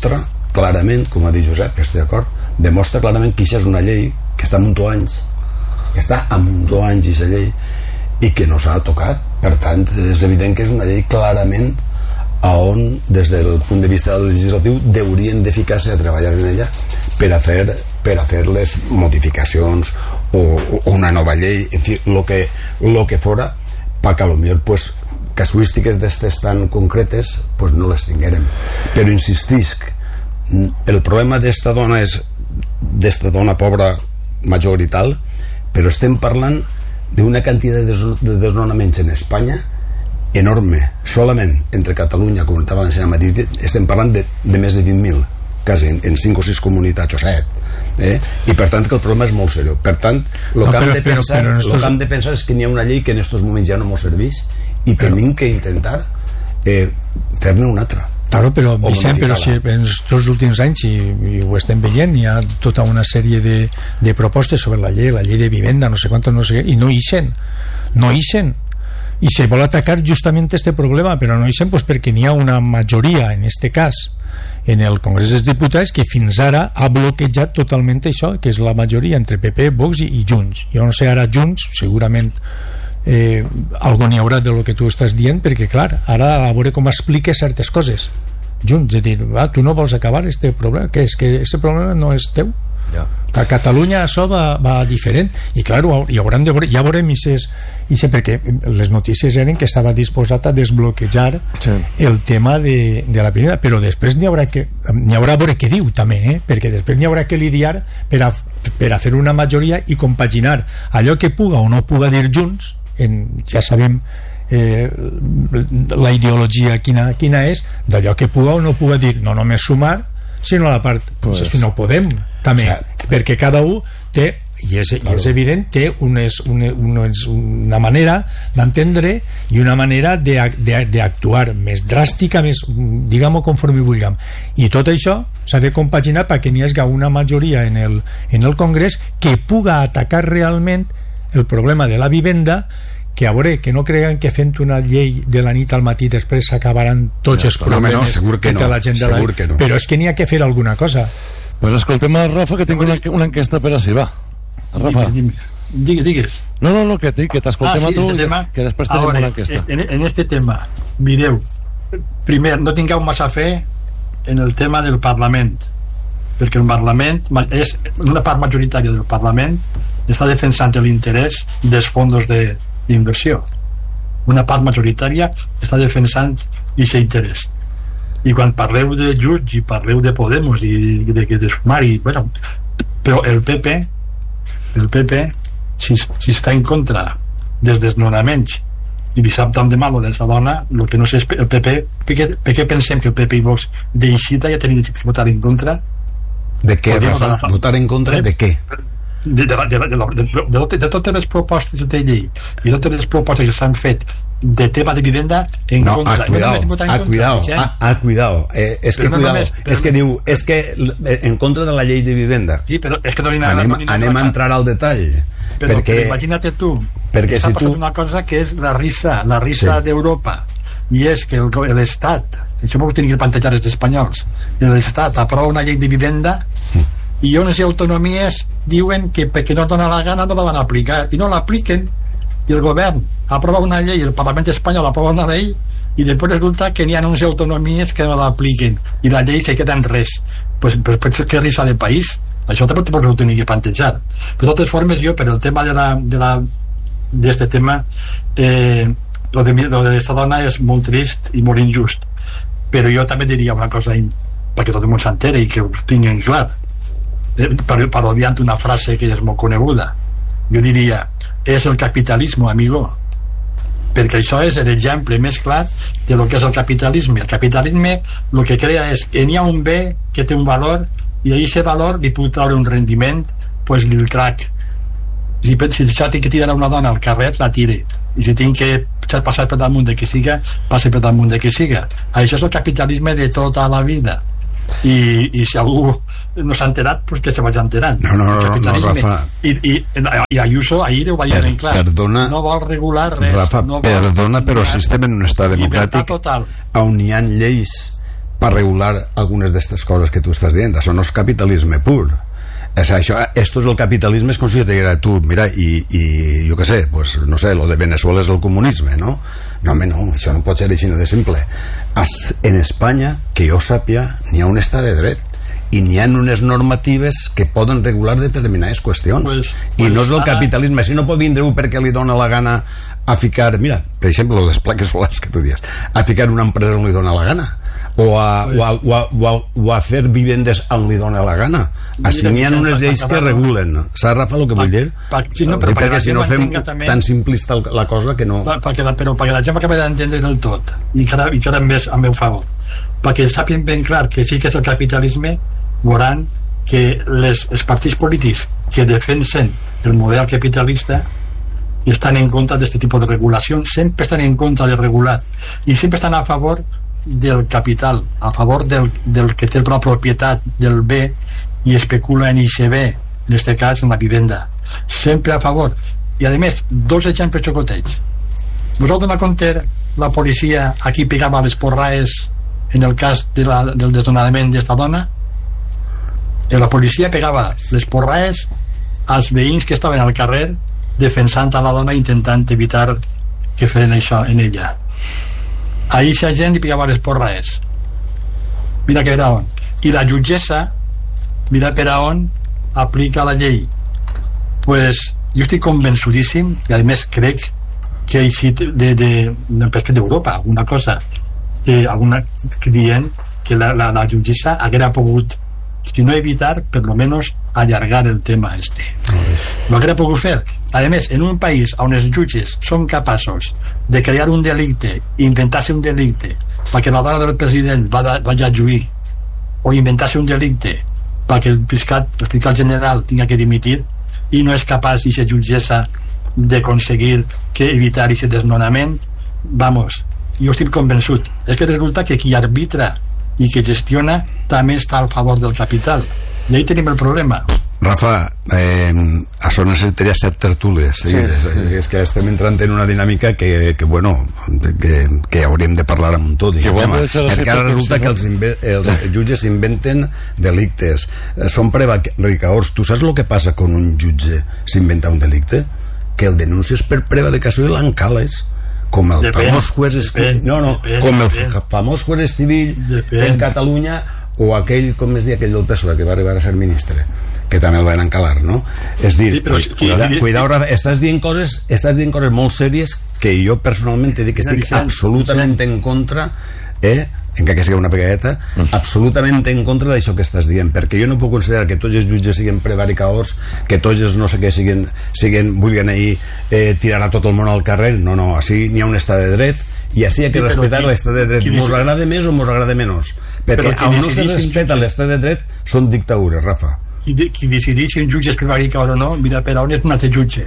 clarament, com ha dit Josep, que estic d'acord, demostra clarament que això és una llei que està a muntó anys, que està a muntó anys aquesta llei, i que no s'ha tocat. Per tant, és evident que és una llei clarament a on, des del punt de vista legislatiu, haurien de ficar-se a treballar en ella per a fer, per a fer les modificacions o, o una nova llei, en fi, lo que, lo que fora, perquè potser pues, casuístiques d'estes tan concretes pues, no les tinguérem. Però insistisc, el problema d'esta dona és d'esta dona pobra major i tal, però estem parlant d'una quantitat de desnonaments en Espanya enorme. Solament entre Catalunya, Comunitat Valenciana i Madrid estem parlant de, de més de vint mil, quasi en, en cinc o sis comunitats o set. Eh? I per tant que el problema és molt seriós. Per tant, el no, que, hem de però, pensar, però, però estos... que hem de pensar és que n'hi ha una llei que en aquests moments ja no ens serveix i però... tenim que intentar eh, fer-ne una altra. Claro, però, Vicent, però si en els últims anys, i, i ho estem veient, hi ha tota una sèrie de, de propostes sobre la llei, la llei de vivenda, no sé quantos, no sé què, i no ixen, no ixen. I se vol atacar justament este problema, però no ixen pues, perquè n'hi ha una majoria, en este cas, en el Congrés dels Diputats, que fins ara ha bloquejat totalment això, que és la majoria entre P P, Vox i, i Junts. Jo no sé, ara Junts, segurament eh, algo n'hi haurà de lo que tu estàs dient, perquè clar, ara a veure com expliques certes coses Junts, és dir, ah, tu no vols acabar este problema, que és que este problema no és teu. Ja. A Catalunya això va, va diferent i clar, hi hauran de veure, ja veurem i ses, i sé, perquè les notícies eren que estava disposat a desbloquejar sí. el tema de, de la primera, però després n'hi haurà que n'hi haurà a veure què diu també, eh? Perquè després n'hi haurà que lidiar per a, per a fer una majoria i compaginar allò que puga o no puga dir Junts, en, ja sabem eh, la ideologia quina, quina és, d'allò que puga o no puga dir, no només sumar sinó a la part, pues, si no podem també, o sigui, perquè cada un té i és, claro. i és evident, té unes, una, unes, una manera d'entendre i una manera d'actuar més dràstica, més, diguem-ho conforme vulguem, i tot això s'ha de compaginar perquè n'hi hagi una majoria en el, en el Congrés que puga atacar realment el problema de la vivenda, que a veure, que no creguen que fent una llei de la nit al matí després s'acabaran tots no, els problemes no, segur que no, la gent de segur la... que no. Però és que n'hi ha que fer alguna cosa. Pues escoltem a Rafa, que tinc una, una enquesta per així, va. Rafa. Digues, digues. No, no, no, que, que t'escoltem ah, sí, a tu, este tema, que després tenim ahora, una enquesta. En, en este tema, mireu, primer, no tingueu massa fe en el tema del Parlament, perquè el Parlament és una part majoritària del Parlament està defensant l'interès dels fondos de d'inversió. Una part majoritària està defensant aquest interès. I quan parleu de Junts i parleu de Podemos i de, de, de sumar i, bueno, però el P P el P P si, si està en contra dels desnonaments i li sap tant de mal d'aquesta dona, el que no sé és el P P, per què, per què pensem que el P P i Vox d'eixida ja tenen que votar en contra? De què, Rafa? Votar en contra de què? De, de, de, de, de, de, de, de totes les propostes de llei i totes les propostes que s'han fet de tema de vivenda en no, contra. Ah, cuidao, no ah, cuidao, ah, ah, cuidao. Eh, és que, no cuidao, només, és que diu, és que en contra de la llei de vivenda. Sí, però és que no li anem, no li anem a entrar al detall. Però, perquè, però imagina't tu, perquè s'ha si passat tu... una cosa que és la risa, la risa sí. d'Europa, i és que l'Estat, això m'ho tenen que plantejar els espanyols, l'Estat aprova una llei de vivenda i unes autonomies diuen que perquè no dona la gana no la van aplicar i no l'apliquen, i el govern aprova una llei, el Parlament espanyol aprova una llei i després resulta que n'hi ha unes autonomies que no l'apliquen i la llei se queda en res. Pues, pues, pues que risa de país, això també ho tenia que plantejar. De totes formes, jo per el tema de la de la d'este tema eh, lo de, lo de esta dona és molt trist i molt injust, però jo també diria una cosa perquè tot el món s'entere i que ho tinguin clar, parodiant una frase que és molt coneguda. Jo diria, és el capitalisme, amigo, perquè això és l'exemple més clar de lo que és el capitalisme. El capitalisme el que crea és que n'hi ha un bé que té un valor i a aquest valor li puc treure un rendiment, pues li el crac. Si, si això tinc que tirar una dona al carrer, la tire, i si tinc que passar per damunt de que siga, passi per damunt de que siga. Això és el capitalisme de tota la vida. I, i si algú no s'ha enterat, pues que se vagi enterant. No, no, no, no, Rafa. I, i, i Ayuso ahir ho va dir ben clar. Perdona, no vol regular res. Rafa, no vol perdona, però si estem en un estat democràtic total, on hi ha lleis per regular algunes d'aquestes coses que tu estàs dient. Això no és capitalisme pur. O sea, això, esto es el capitalisme, és com si jo te diria tu, mira, i, i jo què sé, pues, no sé, lo de Venezuela és el comunisme, no? No, home, no, això no pot ser així de simple. As, en Espanya, que jo sàpia, n'hi ha un estat de dret i n'hi ha unes normatives que poden regular determinades qüestions, pues, i pues, no és el capitalisme. Si no pot vindre un perquè li dona la gana a ficar, mira, per exemple, les plaques solars que tu dius, a ficar una empresa on li dona la gana, o a, pues, o, a, o, a, o, a, o a fer vivendes on li dona la gana. Així n'hi ha unes lleis que regulen. Saps, Rafa, el que vull dir? Pa, sí, no, però perquè si no fem també, tan simplista la cosa que no... Pa, pa que la, però perquè la gent acabi d'entendre del tot, i cada, i cada més al meu favor, perquè sàpien ben clar que sí que és el capitalisme, veuran que les, els partits polítics que defensen el model capitalista estan en contra d'aquest tipus de regulació, sempre estan en contra de regular, i sempre estan a favor del capital, a favor del, del que té la propietat del bé i especula en I C B, en aquest cas en la vivenda, sempre a favor. I a més, dos exemples xocotets. Vosaltres no compter la policia aquí pegava les porraes en el cas de la, del desnonament d'esta dona? I la policia pegava les porraes als veïns que estaven al carrer defensant a la dona, intentant evitar que feren això en ella. A eixa gent li pegava les porraes. Mira que per on. I la jutgessa, mira per on aplica la llei. Pues jo estic convençudíssim, i a més crec que així de, de, de, de d'Europa, alguna cosa que, alguna, que dient que la, la, la jutgessa haguera pogut, si no evitar, per lo menos allargar el tema este. Lo haguera pogut fer. A més, en un país on els jutges són capaços de crear un delicte, inventar-se un delicte perquè la dona del president vagi a lluir, o inventar-se un delicte perquè el fiscal, el fiscal general tinga que dimitir, i no és capaç aquesta jutgessa d'aconseguir que evitar aquest desnonament, vamos, jo estic convençut. És que resulta que qui arbitra i que gestiona també està a favor del capital, i ahí tenim el problema. Rafa, eh, això necessitaria set tertúlies seguides. Sí, sí. És que estem entrant en una dinàmica que, que bueno, que, que hauríem de parlar amb tot. Que tema, perquè ara resulta que els, els jutges inventen delictes, són prevaricaors. Tu saps el que passa quan un jutge s'inventa un delicte? Que el denuncies per prevaricació i l'encales, com el depèn, famós juez depèn, no, no, depèn, com el depèn. famós juez Estivill en Catalunya, o aquell, com es diu, aquell del P S O E que va arribar a ser ministre, que també el van encalar, no? És dir, sí, però, cuida, qui, cuidao, Rafa, estàs dient coses estàs dient coses molt sèries que jo personalment te dic que estic absolutament en contra, eh? encara que sigui una pegadeta, mm. absolutament en contra d'això que estàs dient, perquè jo no puc considerar que tots els jutges siguin prevaricaors, que tots els no sé què siguin, siguin vulguin ahir eh, tirar a tot el món al carrer. No, no, així n'hi ha un estat de dret, i així hi ha que sí, respectar l'estat de dret. Mos agrada més o mos agrada menys, perquè on no se respecta l'estat de dret són dictadures, Rafa. Qui, de, qui decideix si un jutge és prevaricator o no, mira per on és un altre jutge,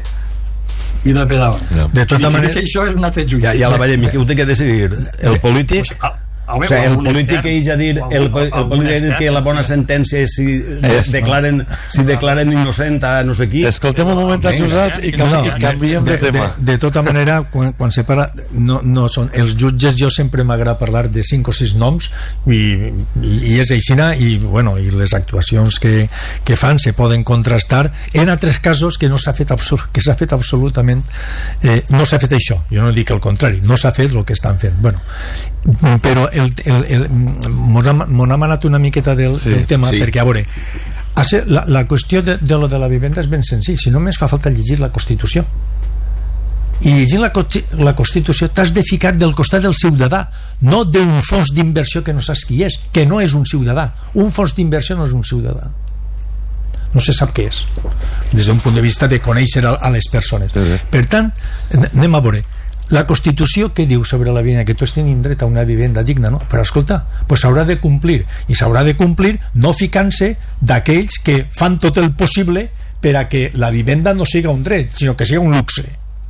mira per on. No. De tota manera, això és un altre jutge. Ja, ja la veiem, qui ho té que decidir? El polític? Pues, a, a o sigui, el polític que ell ja dir el, el polític dir que la bona sentència és si es, declaren si declaren innocent a no sé qui. Escoltem un moment a Josep i, canvi, no, i canviem de, de tema. De, de tota manera, quan, quan se parla, no, no són els jutges, jo sempre m'agrada parlar de cinc o sis noms i, i, i és aixina, i bueno, i les actuacions que, que fan se poden contrastar en altres casos que no s'ha fet absurd, que s'ha fet absolutament eh, no s'ha fet això, jo no dic el contrari, no s'ha fet el que estan fent, bueno, però el, el, el, mos ha manat una miqueta del, sí, del tema, sí. Perquè a veure, la, la qüestió de, de lo de la vivenda és ben senzill, si només fa falta llegir la Constitució, i llegint la, la Constitució t'has de ficar del costat del ciutadà, no d'un fons d'inversió que no saps qui és, que no és un ciutadà. Un fons d'inversió no és un ciutadà, no se sap què és des d'un punt de vista de conèixer a, a les persones. Sí, sí. Per tant, anem a veure la Constitució que diu sobre la vivenda, que tots tenim dret a una vivenda digna, no? Però escolta, pues s'haurà de complir, i s'haurà de complir no ficant-se d'aquells que fan tot el possible per a que la vivenda no siga un dret, sinó que siga un luxe.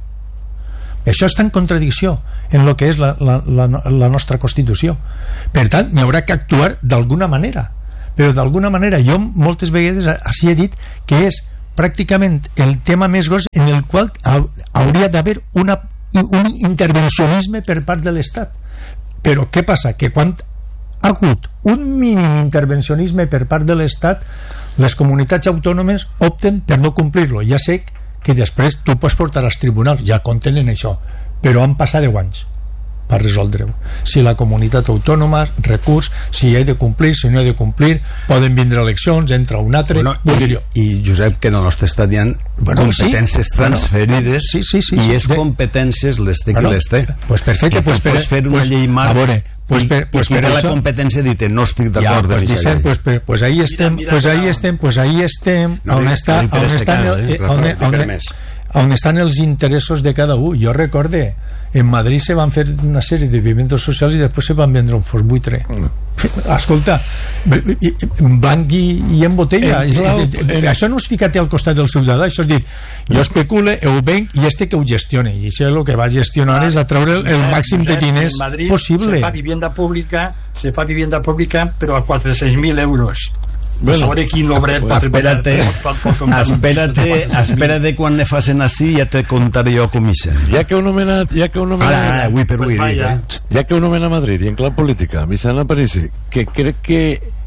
Això està en contradicció en el que és la, la, la, la nostra Constitució. Per tant, n'hi haurà que actuar d'alguna manera, però d'alguna manera jo moltes vegades així he dit que és pràcticament el tema més gros en el qual hauria d'haver una un intervencionisme per part de l'Estat. Però què passa? Que quan ha hagut un mínim intervencionisme per part de l'Estat, les comunitats autònomes opten per no complir-lo. Ja sé que després tu pots portar als tribunals, ja compten en això, però han passat deu anys per resoldre-ho. Si la comunitat autònoma, recurs, si he de complir, si no he de complir, poden vindre eleccions, entra un altre... Bueno, i, i Josep, que en el nostre estat hi ha bueno, competències sí, transferides bueno, sí, sí, sí, i sí, és de... competències les té bueno, qui les té. Pues perfecte, que pues, pots per, fer una pues, llei marc a veure, pues, per, pues, i qui per té la això... competència dit no estic ja, d'acord pues, amb aquesta Vicent, llei. pues, per, pues ahí estem, mira, pues mira, ahí estem, pues ahí estem, no, on, no, està, no, on, este estan, cas, eh, eh, on, on, on, on estan els interessos de cada un. Jo recorde, en Madrid se van fer una sèrie de viviendas socials i després se van vendre un fos buitre. Mm. Escolta, blanc i, i en botella. En clau, en... Això no és ficar-te al costat del ciutadà, això és dir, jo especule, ho venc i este que ho gestione. I això és el que va gestionar ah, és a treure el, el màxim de diners possible. Se fa vivienda pública, se fa vivienda pública, però a quatre-cents mil euros. Bueno, a veure quin obret pot espérate, espérate, espérate quan ne facin així ja te contaré jo com hi sent. Ja que un nomenat, ja que un nomenat, ah, avui per avui, pues eh? ja que un nomenat a Madrid i en clau política, Vicent Aparici, que crec que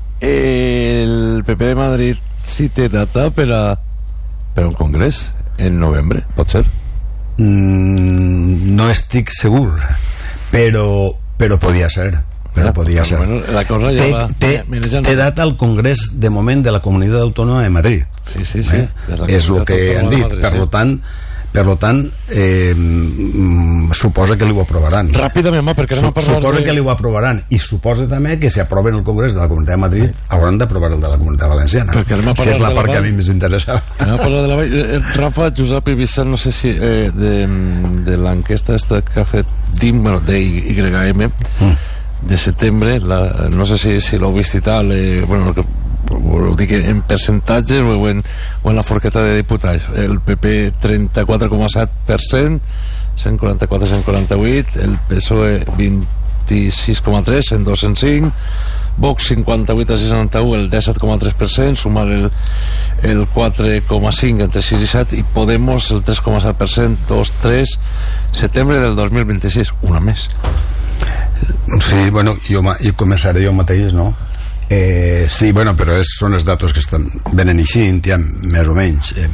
el P P de Madrid sí té data per a per a un congrés en novembre, pot ser? Mm, no estic segur, però però podia ser. Però podria ser. Bueno, la cosa ja té, va, té, mira, ja no. té data al Congrés de moment de la Comunitat Autònoma de Madrid. Sí, sí, sí. Eh? És el que han dit. Madrid, per sí. lo tant, per lo tant eh, suposa que li ho aprovaran. Ràpidament, home, perquè no Su, suposa de... que li ho aprovaran i suposa també que si aproven el Congrés de la Comunitat de Madrid hauran d'aprovar el de la Comunitat Valenciana, que és la part que a mi més interessa. Anem a parlar de la vall. Eh, Rafa, Josep i Vicent, no sé si eh, de, de l'enquesta esta que ha fet D I M, bueno, de Y M mm. de setembre, la, no sé si, si l'heu vist i tal, eh, bueno, que, ho dic en percentatges o en, o en la forqueta de diputats. El P P trenta-quatre coma set per cent, cent quaranta-quatre a cent quaranta-vuit, el P S O E vint-i-sis coma tres, cent dos a cent cinc, Vox cinquanta-vuit a seixanta-u, el disset coma tres per cent, sumar el, el quatre coma cinc entre sis i set, i Podemos el tres coma set per cent, dos tres, setembre del dos mil vint-i-sis, una més. Sí, bueno, jo, jo començaré jo mateix, no? Eh, sí, bueno, però és, són els datos que estan venen així, ja, més o menys. Eh,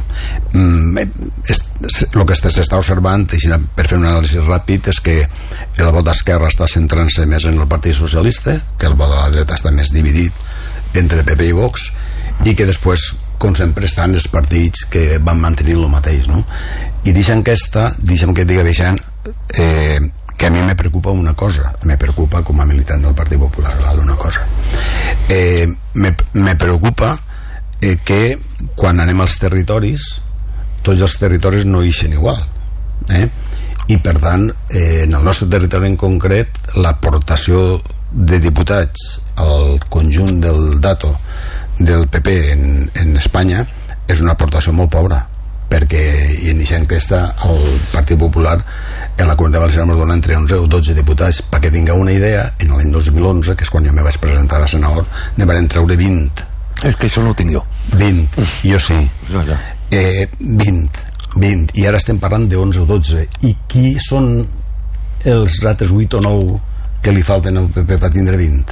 el que s'està observant, per fer un anàlisi ràpid, és que el vot d'esquerra està centrant-se més en el Partit Socialista, que el vot de la dreta està més dividit entre P P i Vox, i que després, com sempre, estan els partits que van mantenir el mateix, no? I deixa'm que esta, deixa'm que et diga, Vicent, eh, que a mi me preocupa una cosa, me preocupa com a militant del Partit Popular, val, una cosa. Eh, me, me preocupa eh, que quan anem als territoris, tots els territoris no ixen igual. Eh? I per tant, eh, en el nostre territori en concret, l'aportació de diputats al conjunt del dato del P P en, en Espanya és una aportació molt pobra, perquè i en aquesta enquesta el Partit Popular en la Comunitat Valenciana ens dona entre onze o dotze diputats. Perquè tingueu una idea, en l'any dos mil onze, que és quan jo me vaig presentar a senador, ne van treure vint. És que això no ho tinc jo. vint, jo sí. Eh, vint, vint, i ara estem parlant de onze o dotze. I qui són els rates vuit o nou que li falten al P P per tindre vint?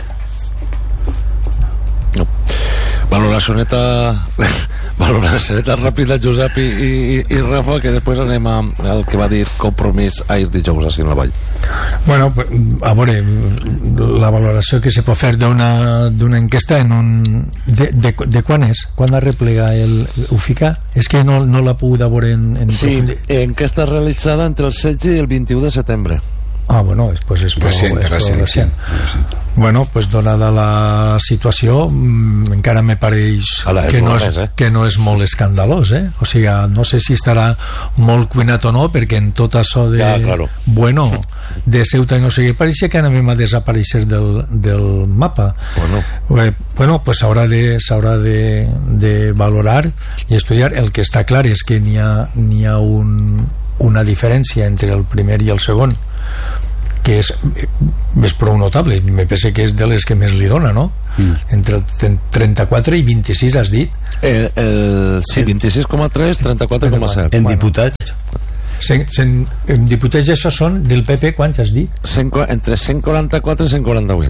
No. Valoracioneta valoracioneta ràpida, Josep i, i, i Rafa, que després anem a, al que va dir Compromís ahir dijous així en la Vall. Bueno, a veure, la valoració que se pot fer d'una d'una enquesta en un... De, de, de quan és? Quan replega el, ho fica? És que no, no l'ha pogut veure en, en sí, enquesta realitzada entre el setze i el vint-i-u de setembre. Ah, bueno, pues és recient, és recient, recient. Bueno, pues donada la situació, mmm, encara me pareix Hola, que, no és, és, eh? que no és molt escandalós, eh? O sigui, no sé si estarà molt cuinat o no, perquè en tot això de ja, claro. bueno, de Ceuta i no sé què, pareixia que anem a desaparèixer del, del mapa. Bueno, eh, bueno pues s'haurà de, s'haurà de, de valorar i estudiar. El que està clar és que n'hi ha, n'hi ha un, una diferència entre el primer i el segon que és, és prou notable, me pensa que és de les que més li dona, no? Mm. Entre el trenta-quatre i vint-i-sis has dit? El, el, sí, vint-i-sis coma tres, trenta-quatre coma set. En diputats? Cent, cent, en diputats això són del P P, quants has dit? cent, entre cent quaranta-quatre i cent quaranta-vuit.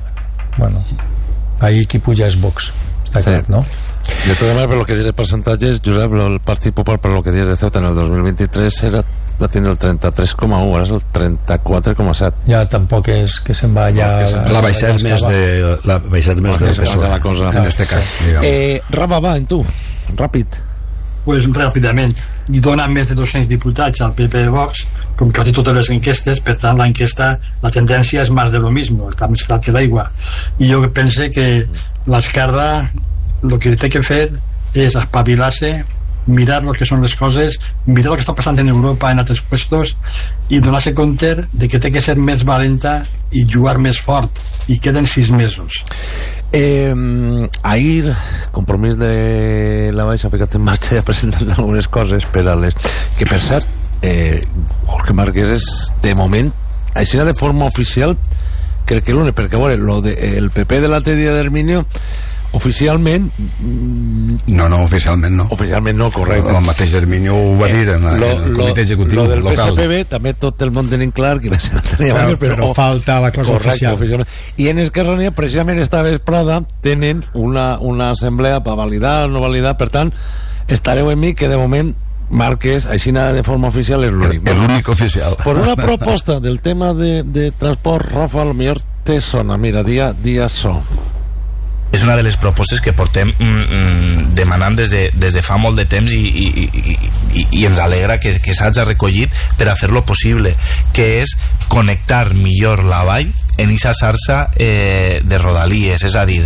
bueno, ahí qui puja és Vox, està clar, Sí. no? De todas maneras, por lo que dice percentajes, Josep, el Partido Popular, por lo que dice de Ceuta en el dos mil veintitrés, era, va tenir el trenta-tres coma u, ara és el trenta-quatre coma set. Ja tampoc és que se'n va allà... La baixada és més de la baixada és més del P S O E, la cosa, en este cas, diguem. Eh, Rafa, va, en tu, ràpid. Pues ràpidament, i dona més de dos-cents diputats al P P de Vox, com quasi totes les enquestes. Per tant, l'enquesta, la tendència és més de lo mismo, està més clar que l'aigua. I jo pense que l'esquerda el que té que fer és espavilar-se, mirar el que són les coses, mirar el que està passant en Europa en altres puestos i donar-se compte de que té que ser més valenta i jugar més fort, i queden sis mesos. Eh, ahir, compromís de la Baixa ha ficat en marxa i ha presentat algunes coses per a les... que per cert, eh, Jorge Márquez és de moment, així de forma oficial, crec que l'únic, perquè a veure, lo de, el P P de la Tèdia d'Herminio oficialment no, no, oficialment no oficialment no, correcte, el mateix Herminio ho va dir en, lo, en el comitè executiu lo del local. P S P B també tot el món tenim clar que la tenia però, però, però, però falta la cosa correcte, oficial. oficialment. I en Esquerra Unida precisament esta vesprada tenen una, una assemblea per validar o no validar, per tant estareu en mi que de moment Márquez, així nada de forma oficial és l'únic. L'únic oficial. Por una proposta del tema de, de transport, Rafa, a lo millor te sona, mira, dia, dia so. És una de les propostes que portem mm, mm, demanant des de, des de fa molt de temps i, i, i, i, i ens alegra que, que s'hagi recollit per a fer-lo possible, que és connectar millor la vall en aquesta xarxa eh, de rodalies, és a dir,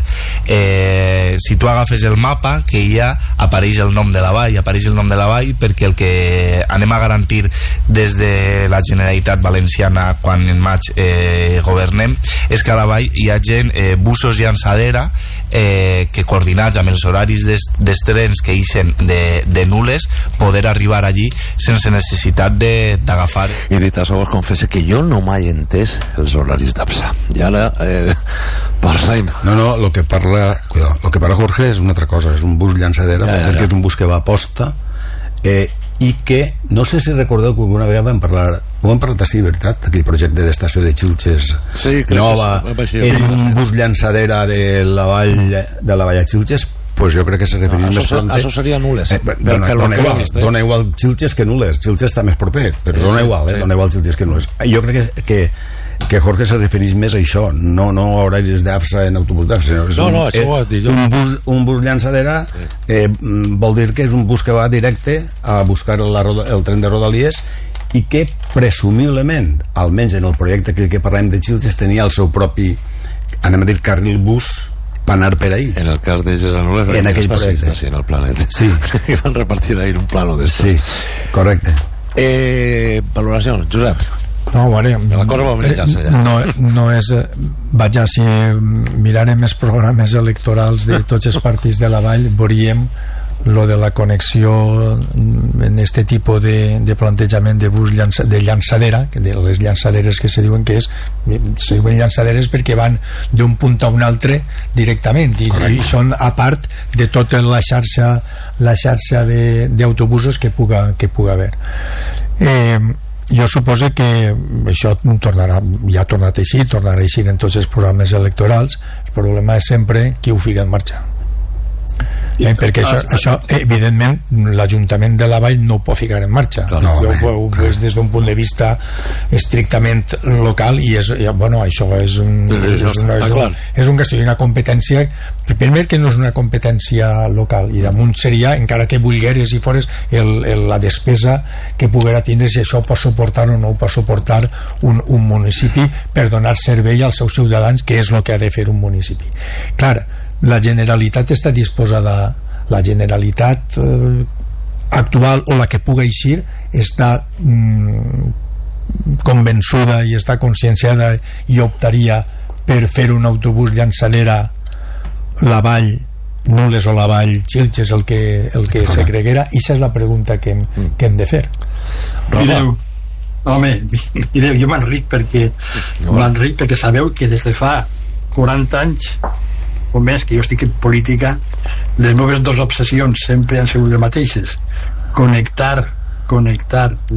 eh, si tu agafes el mapa, que ja apareix el nom de la vall, apareix el nom de la vall perquè el que anem a garantir des de la Generalitat Valenciana quan en maig eh, governem és que a la vall hi hagi eh, busos llançadera eh, que coordinats amb els horaris des, dels trens que ixen de, de Nules poder arribar allí sense necessitat d'agafar. I dit això, vos confesse que jo no mai he entès els horaris d'APSA. I ara eh, parlem. No, no, lo que parla cuidado, lo que parla Jorge és una altra cosa, és un bus llançadera, ja, ja, ja. Que és un bus que va a posta eh, i que, no sé si recordeu que alguna vegada vam parlar, ho vam parlar així, veritat? Aquell projecte d'estació de Xilxes sí, nova, en un bus llançadera de la vall de la vall a Xilxes, pues jo crec que se refereix no, més pronte. Això seria Nules. Eh, dona, dona, igual, dona igual Xilxes que Nules. Xilxes està més proper, però sí, dona igual, eh? Sí. Dona igual Xilxes que Nules. Jo crec que, que que Jorge se refereix més a això, no, no a horaris d'AFSA en autobús d'AFSA, sinó no, un, no, això eh, ho has dit jo. un bus, un bus llançadera eh, vol dir que és un bus que va directe a buscar la, el tren de Rodalies i que presumiblement, almenys en el projecte que, que parlem de Xilxes, tenia el seu propi, anem a dir, carril bus per anar per ahí. En el cas de Gesanoles en aquell projecte sí, en el planet sí. I van repartir ahí un plano d'esto. Sí, correcte. Eh, valoració, Josep. No, vale, la cosa va ja. no, no és, vaja, si mirarem els programes electorals de tots els partits de la vall veuríem lo de la connexió en este tipus de, de plantejament de bus llança, de llançadera, de les llançaderes que se diuen que és, se diuen llançaderes perquè van d'un punt a un altre directament i, i són a part de tota la xarxa la xarxa d'autobusos que puga, que puga haver. Eh, jo suposo que això tornarà, ja ha tornat així, tornarà així en tots els programes electorals. El problema és sempre qui ho fica en marxa. Eh, perquè això, això evidentment l'Ajuntament de la Vall no ho pot ficar en marxa, no, jo ho veig des d'un punt de vista estrictament local i és, bueno, això és un, és una, és un, és un qüestió, una competència, primer que no és una competència local i damunt seria, encara que vulgueres i fores el, el, la despesa que poguera tindre si això pot suportar o no ho pot suportar un, un municipi per donar servei als seus ciutadans, que és el que ha de fer un municipi. Clar, la Generalitat està disposada, la Generalitat eh, actual o la que puga eixir està mm, convençuda i està conscienciada i optaria per fer un autobús llançadera la vall Nules o la vall Xilxes, el que, el que se creguera, i aquesta és la pregunta que hem, que hem de fer. Mireu, home, mireu, jo m'enric perquè m'enric perquè sabeu que des de fa quaranta anys o més que jo estic en política, les meves dues obsessions sempre han sigut les mateixes: connectar connectar